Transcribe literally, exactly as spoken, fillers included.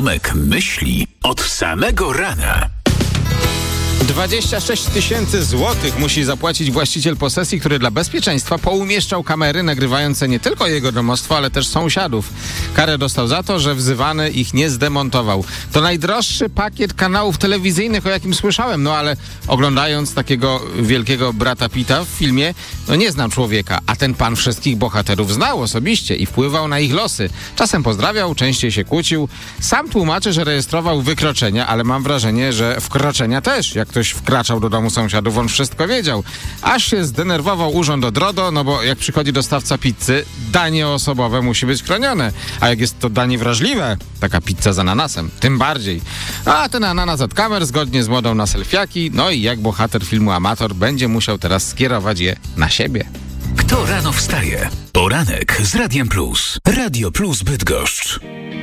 Tomek myśli od samego rana. dwadzieścia sześć tysięcy złotych musi zapłacić właściciel posesji, który dla bezpieczeństwa poumieszczał kamery nagrywające nie tylko jego domostwo, ale też sąsiadów. Karę dostał za to, że wzywany ich nie zdemontował. To najdroższy pakiet kanałów telewizyjnych, o jakim słyszałem, no ale oglądając takiego wielkiego brata Pitta w filmie, no nie znam człowieka, a ten pan wszystkich bohaterów znał osobiście i wpływał na ich losy. Czasem pozdrawiał, częściej się kłócił. Sam tłumaczy, że rejestrował wykroczenia, ale mam wrażenie, że wkroczenia też. Jak ktoś wkraczał do domu sąsiadów, on wszystko wiedział. Aż się zdenerwował urząd od RODO, no bo jak przychodzi dostawca pizzy, danie osobowe musi być chronione. A jak jest to danie wrażliwe, taka pizza z ananasem, tym bardziej. A ten ananas od kamer zgodnie z modą na selfiaki, no i jak bohater filmu Amator będzie musiał teraz skierować je na siebie. Kto rano wstaje? Poranek z Radiem Plus. Radio Plus Bydgoszcz.